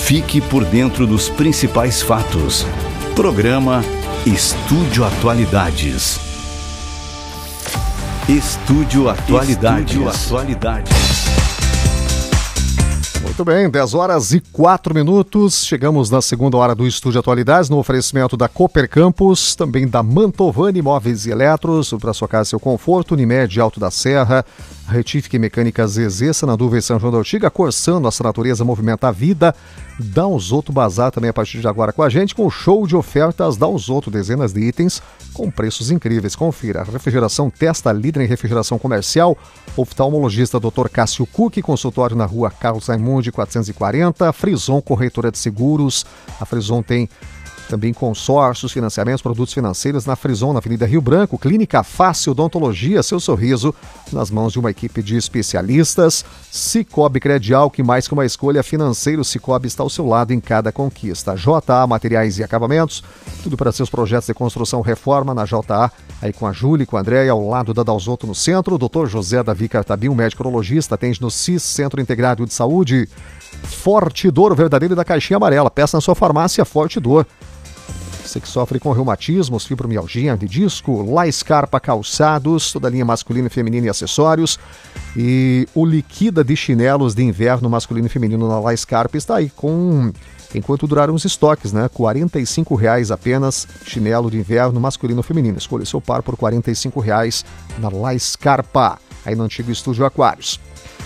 Fique por dentro dos principais fatos. Programa Estúdio Atualidades. Estúdio Atualidades. Muito bem, 10h04. Chegamos na segunda hora do Estúdio Atualidades, no oferecimento da Cooper Campus, também da Mantovani Móveis e Eletros, para sua casa e seu conforto, Unimed Alto da Serra, Retífica e Mecânica ZZ, Sananduva e São João da Ortiga, Corsã, Nossa Natureza Movimenta a Vida, Dalzotto Bazar também a partir de agora com a gente, com o show de ofertas Dalzotto, dezenas de itens com preços incríveis. Confira, refrigeração Testa, líder em refrigeração comercial, oftalmologista Dr. Cássio Cook, consultório na rua Carlos Raimundi 440, Frison Corretora de Seguros, a Frison tem também consórcios, financiamentos, produtos financeiros na Frison, na Avenida Rio Branco, Clínica Fácil Odontologia, seu sorriso nas mãos de uma equipe de especialistas. Cicobi Credial, que mais que uma escolha financeira, o Cicobi está ao seu lado em cada conquista. JA Materiais e Acabamentos, tudo para seus projetos de construção reforma na JA, aí com a Júlia, com a Andréia, ao lado da Dalzotto no centro. O Dr. José Davi Cartabim, médico urologista, atende no CIS, Centro Integrado de Saúde. Forte Dor, o verdadeiro da caixinha amarela, peça na sua farmácia Forte Dor. Você que sofre com reumatismos, fibromialgia de disco, La Scarpa Calçados, toda a linha masculina e feminina e acessórios. E o Liquida de chinelos de inverno masculino e feminino na La Scarpa está aí com, enquanto duraram os estoques, né? R$ 45,00 apenas, chinelo de inverno masculino e feminino. Escolha seu par por R$ 45,00 na La Scarpa, aí no antigo Estúdio Aquários.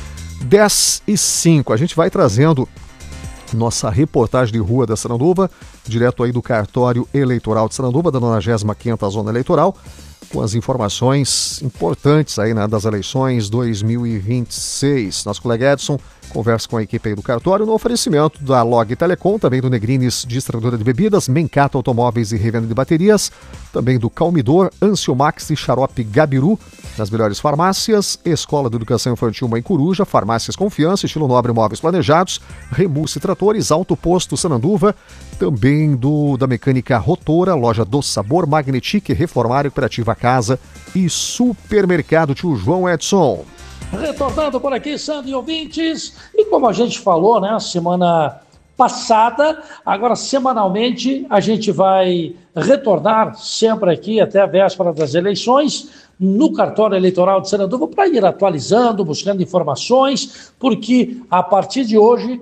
10h05, a gente vai trazendo nossa reportagem de rua da Sananduva, direto aí do cartório eleitoral de Sananduva, da 95ª Zona Eleitoral, com as informações importantes aí, né, das eleições 2026. Nosso colega Edson conversa com a equipe aí do cartório no oferecimento da Log Telecom, também do Negrines Distribuidora de Bebidas, Mencato Automóveis e Revenda de Baterias, também do Calmidor, Anciomax e Xarope Gabiru, nas melhores farmácias, Escola de Educação Infantil Mãe Coruja, Farmácias Confiança, Estilo Nobre Móveis Planejados, Remulse Tratores, Alto Posto Sananduva, também da Mecânica Rotora, Loja do Sabor, Magnetic, Reformário, Cooperativa Casa e Supermercado Tio João. Edson. Retornando por aqui, Sandro e ouvintes, e como a gente falou, né, semana passada, agora semanalmente a gente vai retornar sempre aqui até a véspera das eleições no cartório eleitoral de Sananduva para ir atualizando, buscando informações, porque a partir de hoje,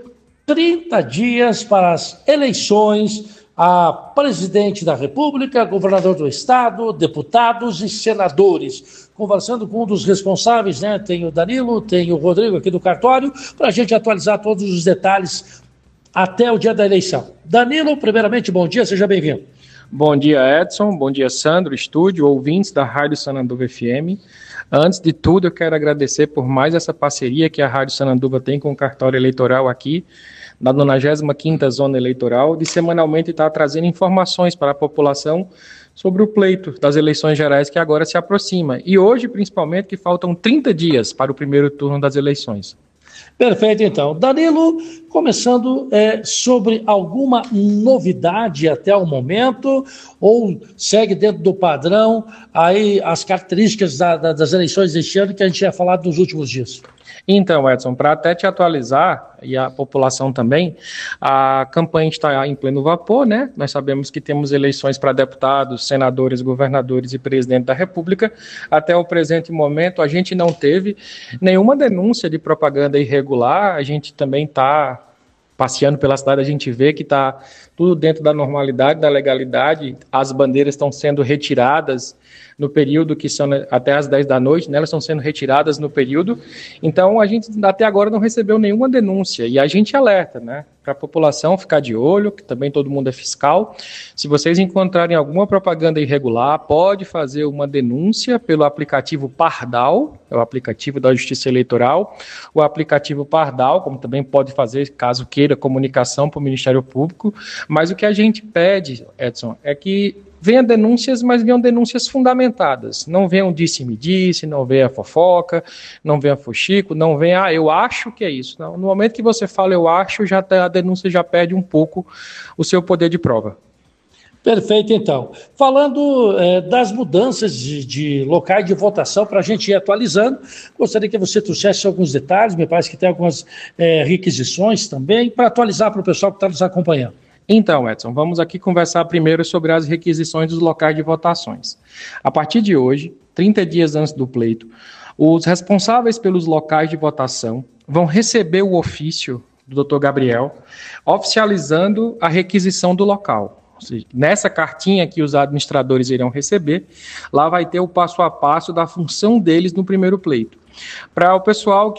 30 dias para as eleições a presidente da República, governador do estado, deputados e senadores. Conversando com um dos responsáveis, né? Tem o Danilo, tem o Rodrigo aqui do cartório, para a gente atualizar todos os detalhes até o dia da eleição. Danilo, primeiramente, bom dia, seja bem-vindo. Bom dia, Edson, bom dia, Sandro, estúdio, ouvintes da Rádio Sananduva FM. Antes de tudo, eu quero agradecer por mais essa parceria que a Rádio Sananduva tem com o cartório eleitoral aqui, na 95ª Zona Eleitoral, de semanalmente estar trazendo informações para a população sobre o pleito das eleições gerais que agora se aproxima. E hoje, principalmente, que faltam 30 dias para o primeiro turno das eleições. Perfeito, então. Danilo, começando sobre alguma novidade até o momento, ou segue dentro do padrão aí as características das eleições deste ano que a gente tinha falado nos últimos dias? Então, Edson, para até te atualizar, e a população também, a campanha está em pleno vapor, né? Nós sabemos que temos eleições para deputados, senadores, governadores e presidente da República. Até o presente momento, a gente não teve nenhuma denúncia de propaganda irregular, a gente também está passeando pela cidade, a gente vê que está tudo dentro da normalidade, da legalidade, as bandeiras estão sendo retiradas no período que são até às 10 da noite, né, elas estão sendo retiradas no período, então a gente até agora não recebeu nenhuma denúncia, e a gente alerta, né, para a população ficar de olho, que também todo mundo é fiscal. Se vocês encontrarem alguma propaganda irregular, pode fazer uma denúncia pelo aplicativo Pardal, é o aplicativo da Justiça Eleitoral, o aplicativo Pardal, como também pode fazer caso queira comunicação para o Ministério Público, mas o que a gente pede, Edson, é que venham denúncias, mas venham denúncias fundamentadas. Não venham disse-me-disse, não venha fofoca, não venha fuxico, não venha, eu acho que é isso. Não, no momento que você fala eu acho, a denúncia já perde um pouco o seu poder de prova. Perfeito, então. Falando das mudanças de locais de votação, para a gente ir atualizando, gostaria que você trouxesse alguns detalhes, me parece que tem algumas requisições também, para atualizar para o pessoal que está nos acompanhando. Então, Edson, vamos aqui conversar primeiro sobre as requisições dos locais de votações. A partir de hoje, 30 dias antes do pleito, os responsáveis pelos locais de votação vão receber o ofício do Dr. Gabriel, oficializando a requisição do local. Ou seja, nessa cartinha que os administradores irão receber, lá vai ter o passo a passo da função deles no primeiro pleito. Para o pessoal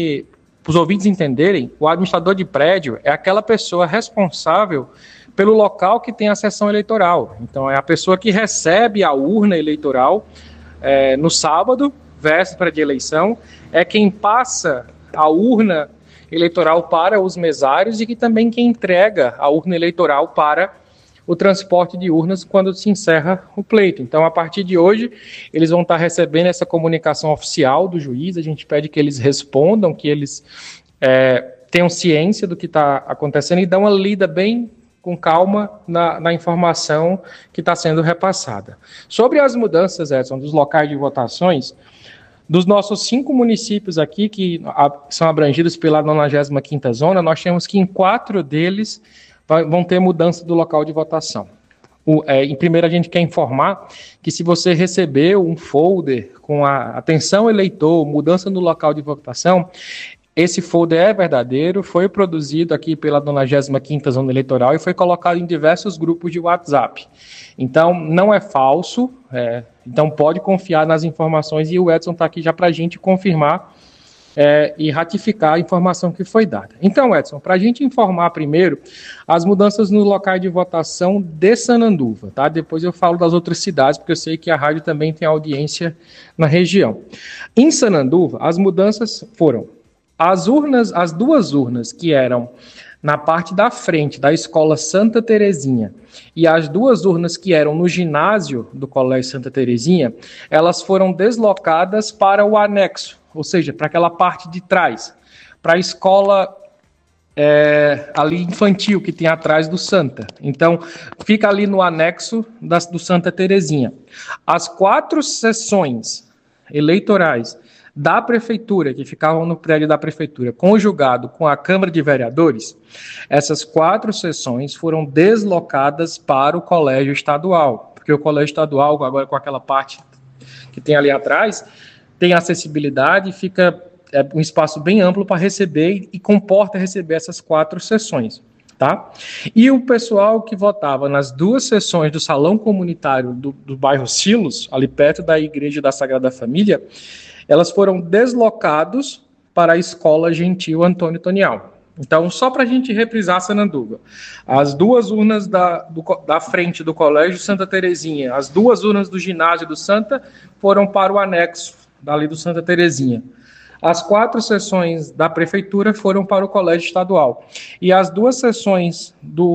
os ouvintes entenderem, o administrador de prédio é aquela pessoa responsável pelo local que tem a sessão eleitoral. Então, é a pessoa que recebe a urna eleitoral no sábado, véspera de eleição, é quem passa a urna eleitoral para os mesários e que também quem entrega a urna eleitoral para o transporte de urnas quando se encerra o pleito. Então, a partir de hoje, eles vão estar recebendo essa comunicação oficial do juiz, a gente pede que eles respondam, que eles tenham ciência do que está acontecendo e dão uma lida bem com calma na informação que está sendo repassada. Sobre as mudanças, Edson, dos locais de votações, dos nossos 5 municípios aqui, que são abrangidos pela 95ª Zona, nós temos que em 4 deles vão ter mudança do local de votação. Em primeiro, a gente quer informar que se você recebeu um folder com a atenção eleitor, mudança no local de votação, esse folder é verdadeiro, foi produzido aqui pela 95ª Zona Eleitoral e foi colocado em diversos grupos de WhatsApp. Então, não é falso, então pode confiar nas informações e o Edson está aqui já para a gente confirmar e ratificar a informação que foi dada. Então, Edson, para a gente informar primeiro as mudanças no local de votação de Sananduva, tá? Depois eu falo das outras cidades, porque eu sei que a rádio também tem audiência na região. Em Sananduva, as mudanças foram as 2 urnas que eram na parte da frente da Escola Santa Terezinha e as 2 urnas que eram no ginásio do Colégio Santa Terezinha, elas foram deslocadas para o anexo, ou seja, para aquela parte de trás, para a escola ali infantil que tem atrás do Santa. Então, fica ali no anexo do Santa Terezinha. As 4 sessões eleitorais da Prefeitura, que ficavam no prédio da Prefeitura, conjugado com a Câmara de Vereadores, essas 4 sessões foram deslocadas para o Colégio Estadual, porque o Colégio Estadual, agora com aquela parte que tem ali atrás, tem acessibilidade, fica um espaço bem amplo para receber e comporta receber essas 4 sessões. Tá? E o pessoal que votava nas 2 sessões do Salão Comunitário do bairro Silos, ali perto da Igreja da Sagrada Família, elas foram deslocados para a Escola Gentil Antônio Tonial. Então, só para a gente reprisar Sananduva, as 2 urnas da frente do Colégio Santa Terezinha, as 2 urnas do ginásio do Santa foram para o anexo dali do Santa Terezinha. As 4 sessões da Prefeitura foram para o Colégio Estadual. E as 2 sessões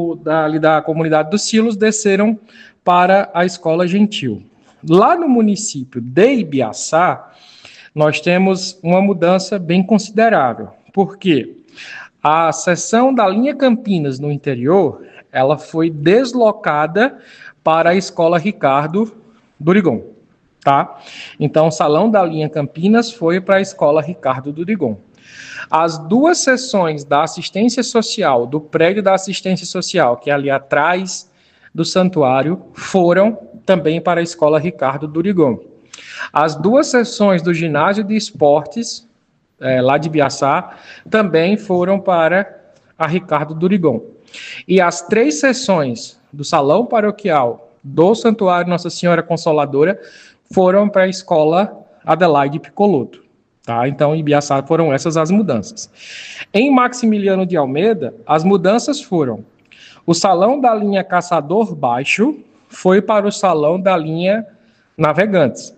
da comunidade dos Silos desceram para a Escola Gentil. Lá no município de Ibiaçá, nós temos uma mudança bem considerável. Por quê? A seção da linha Campinas no interior, ela foi deslocada para a Escola Ricardo Durigon. Tá? Então, o salão da linha Campinas foi para a Escola Ricardo Durigon. As 2 sessões da assistência social, do prédio da assistência social, que é ali atrás do santuário, foram também para a Escola Ricardo Durigon. As 2 sessões do ginásio de esportes, lá de Ibiaçá, também foram para a Ricardo Durigon. E as 3 sessões do salão paroquial do Santuário Nossa Senhora Consoladora foram para a Escola Adelaide Picoloto. Tá? Então, em Ibiaçá foram essas as mudanças. Em Maximiliano de Almeida, as mudanças foram: o salão da linha Caçador Baixo foi para o salão da linha Navegantes.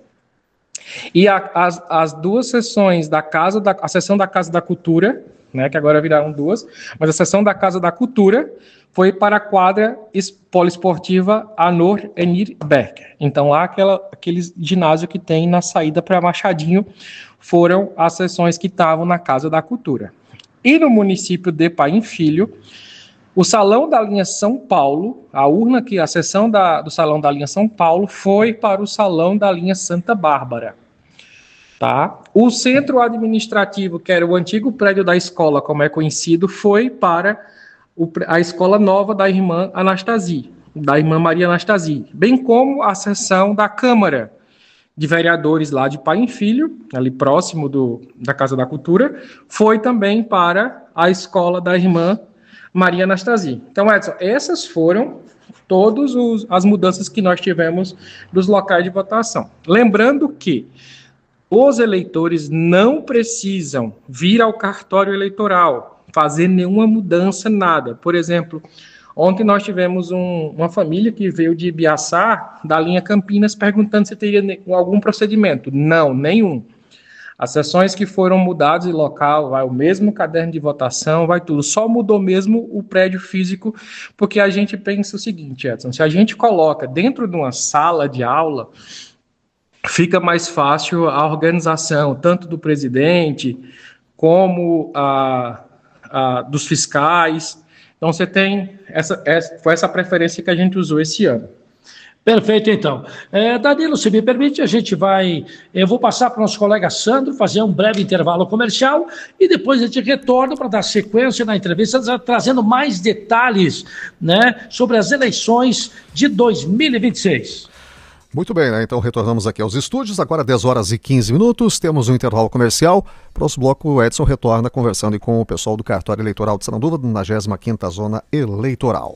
E as 2 sessões a sessão da Casa da Cultura, né, que agora viraram 2, mas a sessão da Casa da Cultura foi para a quadra poliesportiva Anor Enir Becker. Então, lá aquele ginásio que tem na saída para Machadinho foram as sessões que estavam na Casa da Cultura. E no município de Paim Filho, O Salão da linha São Paulo, a seção do Salão da linha São Paulo foi para o Salão da linha Santa Bárbara. Tá? O centro administrativo, que era o antigo prédio da escola, como é conhecido, foi para a escola nova da irmã Anastasia, da irmã Maria Anastasia, bem como a seção da Câmara de Vereadores lá de Pai em Filho, ali próximo da Casa da Cultura, foi também para a escola da irmã Maria Anastasia. Então, Edson, essas foram todas as mudanças que nós tivemos dos locais de votação. Lembrando que os eleitores não precisam vir ao cartório eleitoral, fazer nenhuma mudança, nada. Por exemplo, ontem nós tivemos uma família que veio de Ibiaçá, da linha Campinas, perguntando se teria algum procedimento. Não, nenhum. As sessões que foram mudadas de local, vai o mesmo caderno de votação, vai tudo. Só mudou mesmo o prédio físico, porque a gente pensa o seguinte, Edson, se a gente coloca dentro de uma sala de aula, fica mais fácil a organização, tanto do presidente, como dos fiscais. Então, você tem foi essa preferência que a gente usou esse ano. Perfeito, então. Danilo, se me permite, eu vou passar para o nosso colega Sandro, fazer um breve intervalo comercial e depois a gente retorna para dar sequência na entrevista, trazendo mais detalhes, né, sobre as eleições de 2026. Muito bem, né? Então retornamos aqui aos estúdios, agora 10 horas e 15 minutos, temos um intervalo comercial. Próximo bloco, o Edson retorna conversando com o pessoal do Cartório Eleitoral de Sananduva, 95ª Zona Eleitoral.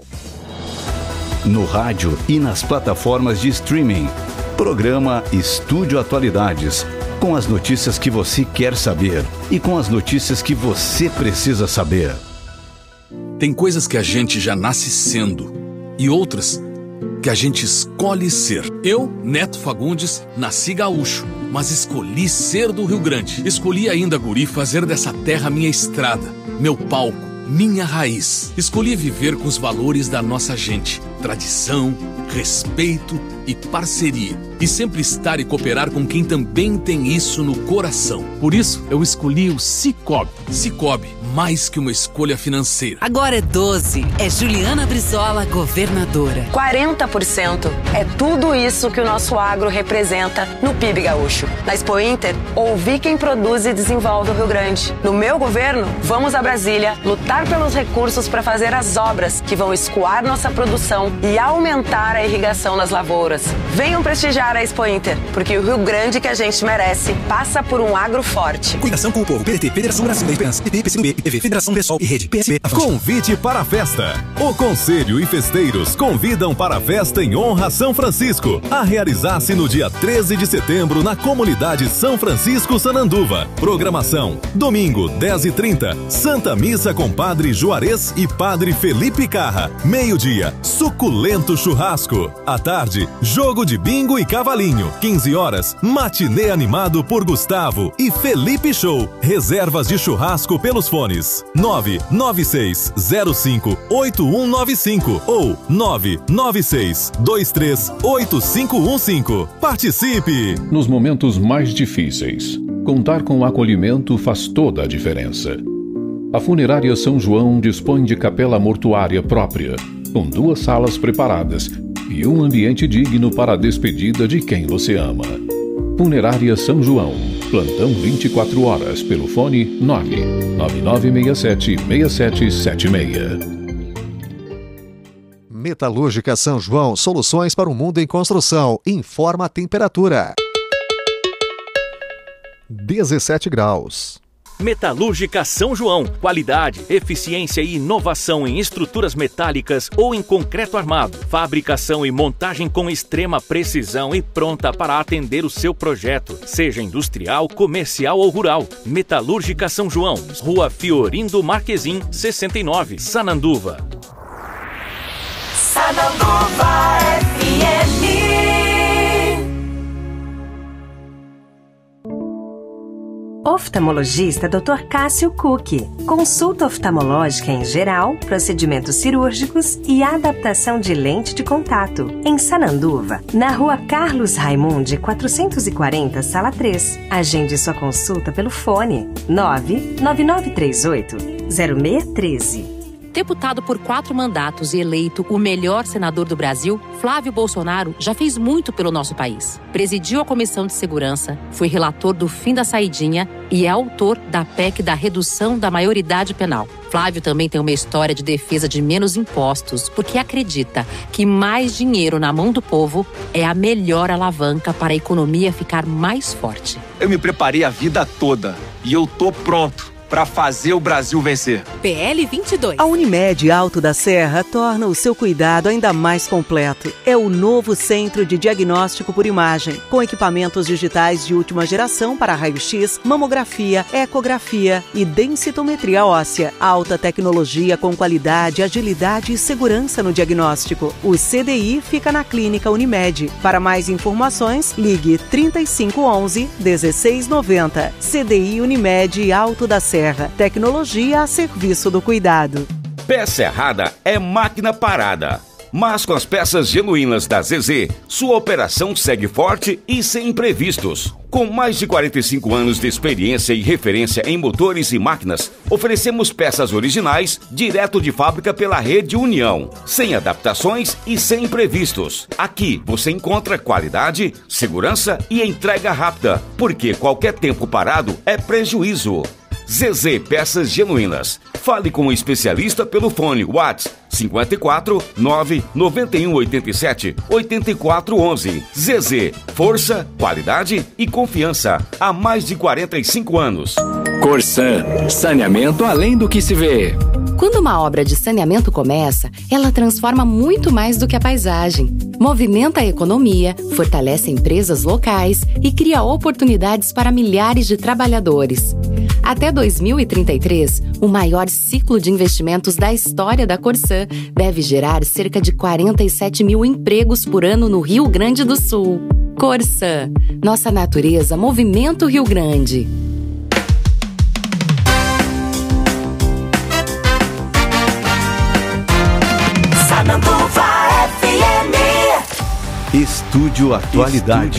No rádio e nas plataformas de streaming, programa Estúdio Atualidades, com as notícias que você quer saber e com as notícias que você precisa saber. Tem coisas que a gente já nasce sendo e outras que a gente escolhe ser. Eu, Neto Fagundes, nasci gaúcho, mas escolhi ser do Rio Grande. Escolhi ainda, guri, fazer dessa terra minha estrada, meu palco, minha raiz. Escolhi viver com os valores da nossa gente, tradição, respeito e parceria. E sempre estar e cooperar com quem também tem isso no coração. Por isso, eu escolhi o Cicobi. Cicobi, mais que uma escolha financeira. Agora é 12. É Juliana Brizola, governadora. 40% é tudo isso que o nosso agro representa no PIB gaúcho. Na Expo Inter, ouvi quem produz e desenvolve o Rio Grande. No meu governo, vamos a Brasília lutar pelos recursos para fazer as obras que vão escoar nossa produção e aumentar a irrigação nas lavouras. Venham prestigiar a Expo Inter, porque o Rio Grande que a gente merece passa por um agro forte. Cuidação com o povo. PDT, Federação Brasileira da Esperança, PP, PCdoB, IPV, Federação Pessoal e Rede PSB. Convite para a festa. O Conselho e Festeiros convidam para a festa em honra a São Francisco, a realizar-se no dia 13 de setembro na comunidade São Francisco Sananduva. Programação: domingo, 10h30, Santa Missa com Padre Juarez e Padre Felipe Carra. Meio-dia, suculento churrasco. À tarde, jogo de bingo e cavalinho. 15 horas, matinê animado por Gustavo e Felipe Show. Reservas de churrasco pelos fones 996058195 ou 996238515. Participe! Nos momentos mais difíceis, contar com o acolhimento faz toda a diferença. A Funerária São João dispõe de capela mortuária própria, com 2 salas preparadas e um ambiente digno para a despedida de quem você ama. Funerária São João. Plantão 24 horas pelo fone 99967-6776. Metalúrgica São João, soluções para o mundo em construção. Informa a temperatura. 17 graus. Metalúrgica São João. Qualidade, eficiência e inovação em estruturas metálicas ou em concreto armado. Fabricação e montagem com extrema precisão e pronta para atender o seu projeto, seja industrial, comercial ou rural. Metalúrgica São João. Rua Fiorindo Marquezim, 69, Sananduva. Sananduva FM. Oftalmologista Dr. Cássio Cook. Consulta oftalmológica em geral, procedimentos cirúrgicos e adaptação de lente de contato. Em Sananduva, na Rua Carlos Raimundi, 440, Sala 3. Agende sua consulta pelo fone 99938-0613. Deputado por 4 mandatos e eleito o melhor senador do Brasil, Flávio Bolsonaro já fez muito pelo nosso país. Presidiu a Comissão de Segurança, foi relator do fim da saidinha e é autor da PEC da redução da maioridade penal. Flávio também tem uma história de defesa de menos impostos, porque acredita que mais dinheiro na mão do povo é a melhor alavanca para a economia ficar mais forte. Eu me preparei a vida toda e eu tô pronto para fazer o Brasil vencer. PL 22. A Unimed Alto da Serra torna o seu cuidado ainda mais completo. É o novo centro de diagnóstico por imagem, com equipamentos digitais de última geração para raio-x, mamografia, ecografia e densitometria óssea. Alta tecnologia com qualidade, agilidade e segurança no diagnóstico. O CDI fica na Clínica Unimed. Para mais informações, ligue 3511 1690. CDI Unimed Alto da Serra. Tecnologia a serviço do cuidado. Peça errada é máquina parada. Mas com as peças genuínas da ZZ, sua operação segue forte e sem imprevistos. Com mais de 45 anos de experiência e referência em motores e máquinas, oferecemos peças originais direto de fábrica pela Rede União, sem adaptações e sem imprevistos. Aqui você encontra qualidade, segurança e entrega rápida, porque qualquer tempo parado é prejuízo. ZZ Peças Genuínas. Fale com o especialista pelo fone WhatsApp 54 9 91 87 84 11. ZZ, força, qualidade e confiança há mais de 45 anos. Corsan, saneamento além do que se vê. Quando uma obra de saneamento começa, ela transforma muito mais do que a paisagem. Movimenta a economia, fortalece empresas locais e cria oportunidades para milhares de trabalhadores. Até 2033, o maior ciclo de investimentos da história da Corsan deve gerar cerca de 47 mil empregos por ano no Rio Grande do Sul. Corsan, nossa natureza movimenta o Rio Grande. Sananduva FM. Estúdio Atualidades.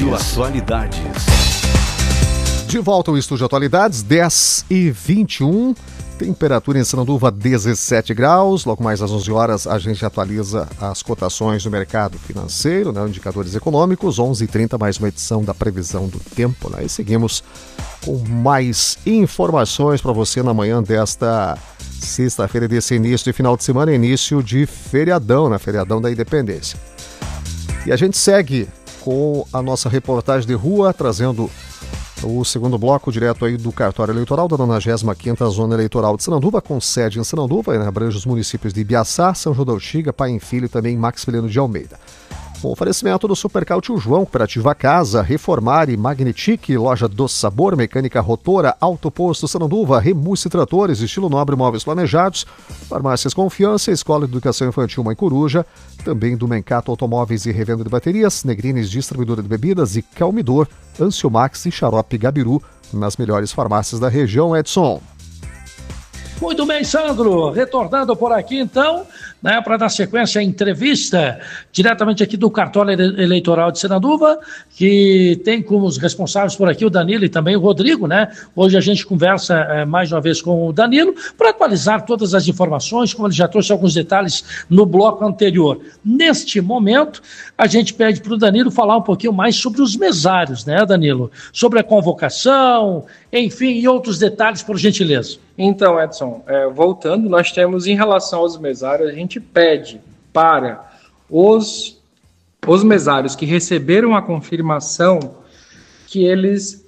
De volta ao Estúdio Atualidades, 10h21. Temperatura em Sananduva 17 graus. Logo mais às 11 horas a gente atualiza as cotações do mercado financeiro, né, indicadores econômicos. 11h30 mais uma edição da previsão do tempo, né? E seguimos com mais informações para você na manhã desta sexta-feira, desse início de final de semana, início de feriadão, né? Feriadão da Independência. E a gente segue com a nossa reportagem de rua, trazendo o segundo bloco direto aí do cartório eleitoral da 95ª Zona Eleitoral de Sananduva, com sede em Sananduva, né, abrange os municípios de Ibiaçá, São João del Chiga, Pai em Filho e também Maximiliano de Almeida. Com oferecimento do Supercar Tio João, Cooperativa Casa, Reformar e Magnetic, Loja do Sabor, Mecânica Rotora, Autoposto Sananduva, Remusse Tratores, Estilo Nobre Móveis Planejados, Farmácias Confiança, Escola de Educação Infantil Mãe Coruja, também do Mencato Automóveis e Revenda de Baterias, Negrines Distribuidora de Bebidas e Calmidor, Anciomax e Xarope Gabiru, nas melhores farmácias da região, Edson. Muito bem, Sandro, retornando por aqui então, né, para dar sequência à entrevista diretamente aqui do cartório eleitoral de Sananduva, que tem como os responsáveis por aqui o Danilo e também o Rodrigo, né? Hoje a gente conversa mais uma vez com o Danilo para atualizar todas as informações, como ele já trouxe alguns detalhes no bloco anterior. Neste momento, a gente pede para o Danilo falar um pouquinho mais sobre os mesários, né, Danilo? Sobre a convocação, enfim, e outros detalhes, por gentileza. Então, Edson, voltando, nós temos em relação aos mesários, a gente pede para os mesários que receberam a confirmação que eles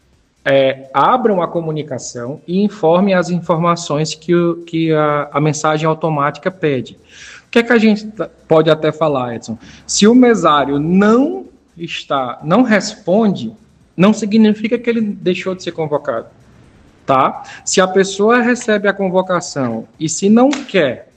abram a comunicação e informem as informações que a mensagem automática pede. O que é que a gente pode até falar, Edson? Se o mesário não responde, não significa que ele deixou de ser convocado. Tá? Se a pessoa recebe a convocação e se não quer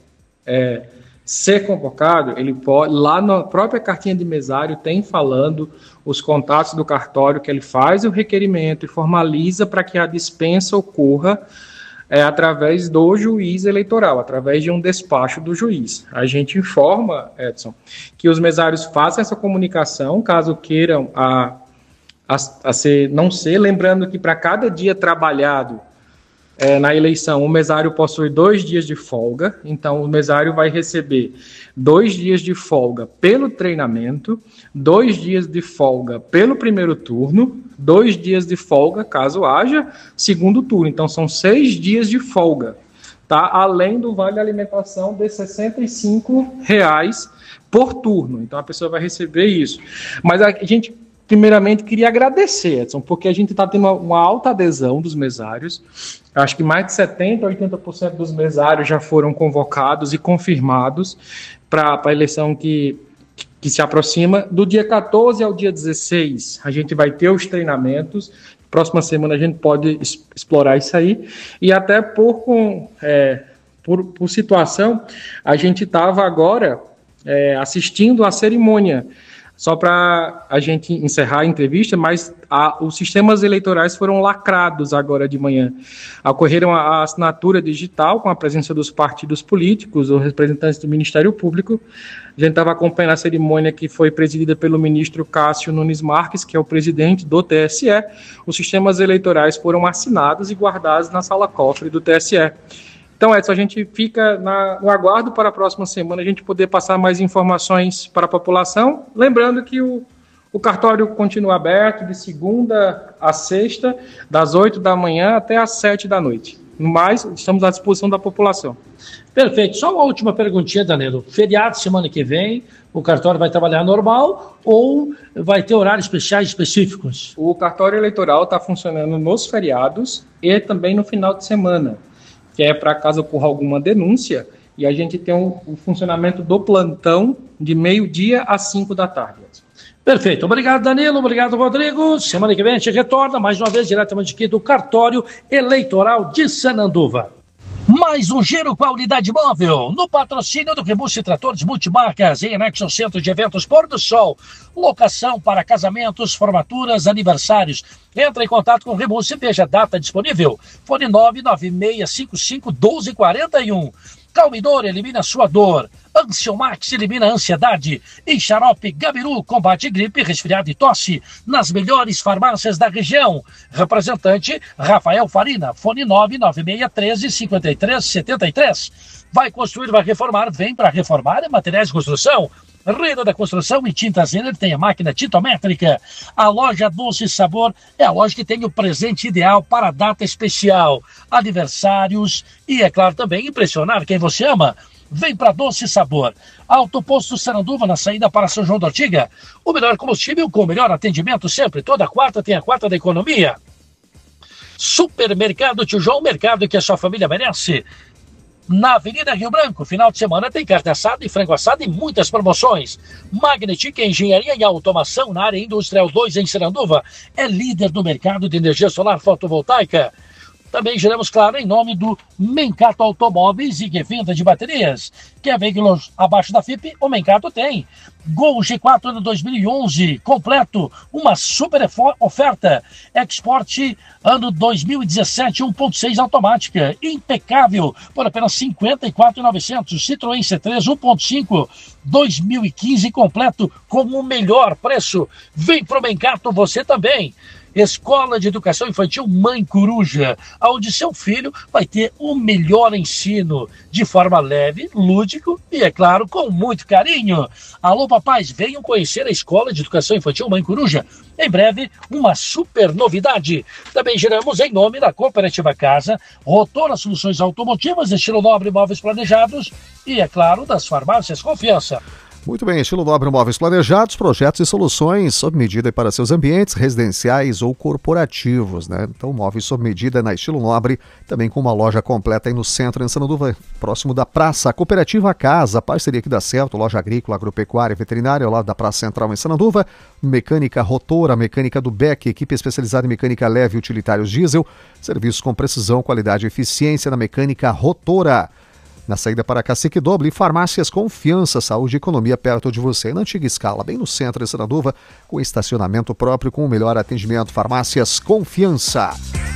ser convocado, ele pode, lá na própria cartinha de mesário tem falando os contatos do cartório, que ele faz o requerimento e formaliza para que a dispensa ocorra através do juiz eleitoral, através de um despacho do juiz. A gente informa, Edson, que os mesários façam essa comunicação, caso queiram não ser, lembrando que para cada dia trabalhado na eleição, o mesário possui 2 dias de folga, então o mesário vai receber 2 dias de folga pelo treinamento, 2 dias de folga pelo primeiro turno, 2 dias de folga caso haja segundo turno. Então são 6 dias de folga, tá? Além do vale alimentação de R$ 65 por turno. Então a pessoa vai receber isso. Mas a gente primeiramente queria agradecer, Edson, porque a gente está tendo uma alta adesão dos mesários. Acho que mais de 70% a 80% dos mesários já foram convocados e confirmados para a eleição que se aproxima. Do dia 14 ao dia 16, a gente vai ter os treinamentos. Próxima semana a gente pode explorar isso aí. E até por situação, a gente estava agora assistindo a cerimônia. Só para a gente encerrar a entrevista, mas os sistemas eleitorais foram lacrados agora de manhã. Ocorreram a assinatura digital com a presença dos partidos políticos, os representantes do Ministério Público. A gente estava acompanhando a cerimônia que foi presidida pelo ministro Cássio Nunes Marques, que é o presidente do TSE. Os sistemas eleitorais foram assinados e guardados na sala-cofre do TSE. Então, Edson, a gente fica no aguardo para a próxima semana a gente poder passar mais informações para a população. Lembrando que o cartório continua aberto de segunda a sexta, das 8 da manhã até às 7 da noite. No mais, estamos à disposição da população. Perfeito. Só uma última perguntinha, Danilo. Feriado semana que vem, o cartório vai trabalhar normal ou vai ter horários específicos? O cartório eleitoral está funcionando nos feriados e também no final de semana, que é para caso ocorra alguma denúncia, e a gente tem o funcionamento do plantão de meio-dia às 5 da tarde. Perfeito. Obrigado, Danilo. Obrigado, Rodrigo. Semana que vem a gente retorna, mais uma vez, diretamente aqui do Cartório Eleitoral de Sananduva. Mais um giro com a unidade móvel, no patrocínio do Rebus Tratores Multimarcas, em anexo ao Centro de Eventos Pôr do Sol. Locação para casamentos, formaturas, aniversários. Entra em contato com o Rebus e veja a data disponível. Fone 996551241. Calmidor elimina sua dor. Ansiomax elimina a ansiedade. E Xarope Gabiru combate gripe, resfriado e tosse nas melhores farmácias da região. Representante Rafael Farina. Fone 996135373. Vai construir, vai reformar, vem para reformar. Materiais de construção. Renda da Construção e Tintas Renner tem a máquina tintométrica. A loja Doce Sabor é a loja que tem o presente ideal para a data especial, aniversários e, é claro, também impressionar quem você ama. Vem para Doce Sabor. Autoposto Sananduva, na saída para São João da Ortiga. O melhor combustível com o melhor atendimento sempre. Toda quarta tem a quarta da economia. Supermercado Tio João, mercado que a sua família merece. Na Avenida Rio Branco, final de semana tem carne assada e frango assado e muitas promoções. Magnetic Engenharia e Automação na área industrial 2 em Sananduva é líder do mercado de energia solar fotovoltaica. Também giramos, claro, em nome do Mencato Automóveis e revenda de baterias. Quer veículos abaixo da FIP? O Mencato tem. Gol G4 ano 2011, completo, uma super oferta. Export ano 2017, 1.6 automática, impecável, por apenas R$ 54.900. Citroën C3 1.5, 2015, completo, com o melhor preço. Vem pro Mencato você também. Escola de Educação Infantil Mãe Coruja, onde seu filho vai ter o melhor ensino, de forma leve, lúdico e, é claro, com muito carinho. Alô, papais, venham conhecer a Escola de Educação Infantil Mãe Coruja. Em breve, uma super novidade. Também giramos em nome da Cooperativa Casa, Rotora Soluções Automotivas, estilo nobre, móveis planejados e, é claro, das farmácias Confiança. Muito bem, estilo nobre, móveis planejados, projetos e soluções sob medida para seus ambientes residenciais ou corporativos, né? Então, móveis sob medida na Estilo Nobre, também com uma loja completa aí no centro, em Sananduva, próximo da praça. A Cooperativa Casa, parceria que dá certo, loja agrícola, agropecuária e veterinária, ao lado da Praça Central em Sananduva. Mecânica Rotora, mecânica do Beck, equipe especializada em mecânica leve e utilitários diesel, serviços com precisão, qualidade e eficiência na mecânica Rotora. Na saída para Cacique Doble, farmácias Confiança, saúde e economia perto de você. Na antiga escala, bem no centro de Sananduva, com estacionamento próprio, com o melhor atendimento. Farmácias Confiança.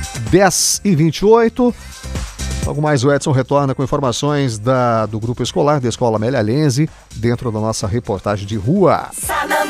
10h28. Logo mais o Edson retorna com informações do grupo escolar da Escola Amélia Lenze, dentro da nossa reportagem de rua.